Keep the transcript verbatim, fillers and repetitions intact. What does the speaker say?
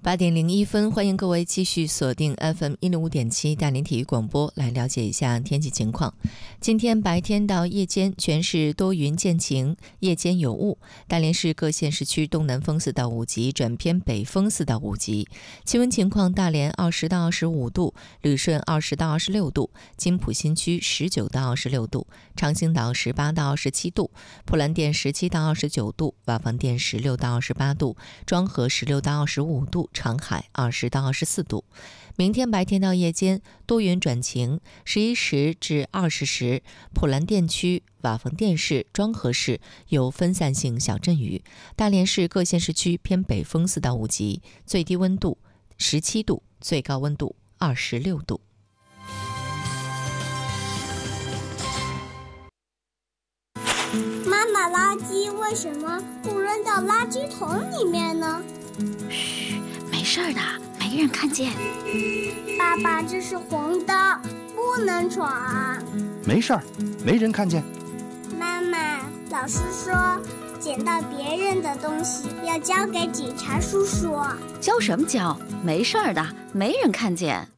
八点零一分，欢迎各位继续锁定 F M 一零五点七大连体育广播，来了解一下天气情况。今天白天到夜间全市多云见晴，夜间有雾。大连市各县市区东南风四到五级转偏北风四到五级。气温情况：大连二十到二十五度，旅顺二十到二十六度，金浦新区十九到二十六度，长兴岛十八到二十七度，普兰店十七到二十九度，瓦房店十六到二十八度，庄河十六到二十五度，长海二十到二十四度。明天白天到夜间多云转晴，十一时至二十时，普兰店区、瓦房店市、庄河市有分散性小阵雨。大连市各县市区偏北风四到五级，最低温度十七度，最高温度二十六度。 妈妈，垃圾为什么不扔到垃圾桶里面呢？ 嘘，没事的，没人看见。 爸爸，这是红灯，不能闯。 没事儿，没人看见。 妈妈，老师说捡到别人的东西要交给警察叔叔。 交什么交？没事的，没人看见。